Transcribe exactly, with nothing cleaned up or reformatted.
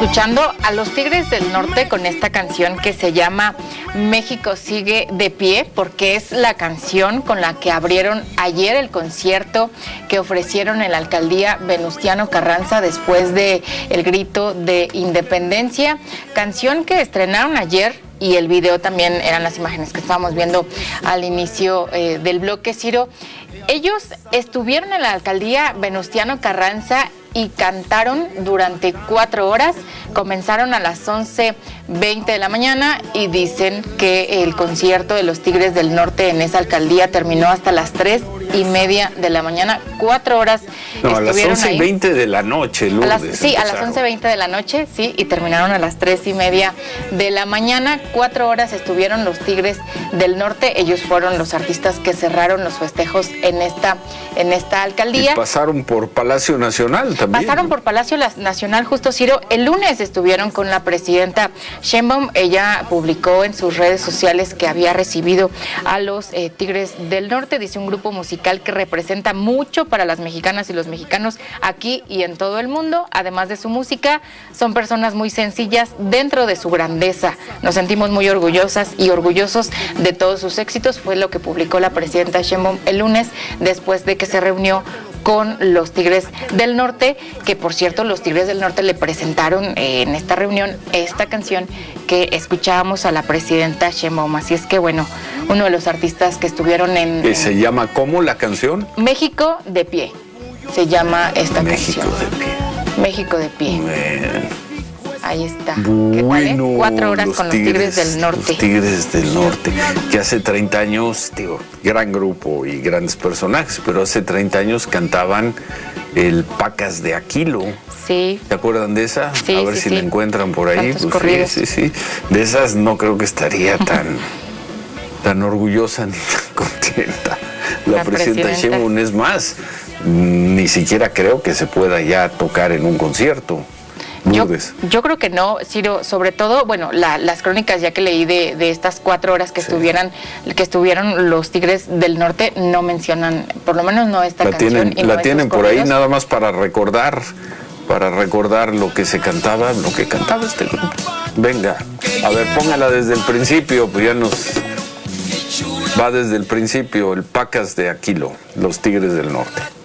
escuchando a los Tigres del Norte con esta canción que se llama México sigue de pie, porque es la canción con la que abrieron ayer el concierto que ofrecieron en la alcaldía Venustiano Carranza después de el grito de independencia, canción que estrenaron ayer. Y el video también eran las imágenes que estábamos viendo al inicio eh, del bloque, Ciro. Ellos estuvieron en la alcaldía Venustiano Carranza y cantaron durante cuatro horas. Comenzaron a las once veinte de la mañana y dicen que el concierto de los Tigres del Norte en esa alcaldía terminó hasta las tres y media de la mañana. Cuatro horas no, estuvieron a las once veinte ahí. de la noche, Lourdes, a las, Sí, a las once veinte de la noche, sí, y terminaron a las tres y media de la mañana. Cuatro horas estuvieron los Tigres del Norte. Ellos fueron los artistas que cerraron los festejos en esta, en esta alcaldía. Y pasaron por Palacio Nacional también. Pasaron por Palacio Nacional, justo, Ciro. El lunes estuvieron con la presidenta Sheinbaum. Ella publicó en sus redes sociales que había recibido a los eh, Tigres del Norte. Dice: un grupo musical que representa mucho para las mexicanas y los mexicanos aquí y en todo el mundo. Además de su música, son personas muy sencillas dentro de su grandeza. Nos sentimos muy orgullosas y orgullosos de todos sus éxitos. Fue lo que publicó la presidenta Sheinbaum el lunes después de que se reunió con los Tigres del Norte, que por cierto los Tigres del Norte le presentaron eh, en esta reunión esta canción que escuchábamos a la presidenta Sheinbaum. Así es que bueno, uno de los artistas que estuvieron en... ¿Que se llama cómo la canción? México de pie, se llama esta México canción. de pie. México de pie. Man. Ahí está. Bueno, ¿Qué tal, eh? Cuatro horas los con tigres, los Tigres del Norte. Los Tigres del Norte, que hace treinta años, digo, gran grupo y grandes personajes, pero hace treinta años cantaban el Pacas de Aquilo. Sí. ¿Se acuerdan de esa? Sí, A ver sí, si sí. la encuentran por ahí. Tantos corridos. Sí, sí, sí. De esas no creo que estaría tan, tan orgullosa ni tan contenta. La, La presidenta presidenta. Sheinbaum, es más, ni siquiera creo que se pueda ya tocar en un concierto. Yo, Lourdes. yo creo que no, Ciro, sobre todo, bueno, la, las crónicas ya que leí de, de estas cuatro horas que Sí. estuvieran, que estuvieron los Tigres del Norte, no mencionan, por lo menos no esta La canción. tienen, y no la estos tienen por ahí corridos. nada más para recordar, para recordar lo que se cantaba, lo que cantaba este grupo. Venga, a ver, póngala desde el principio, pues ya nos va desde el principio, el Pacas de Aquilo, los Tigres del Norte.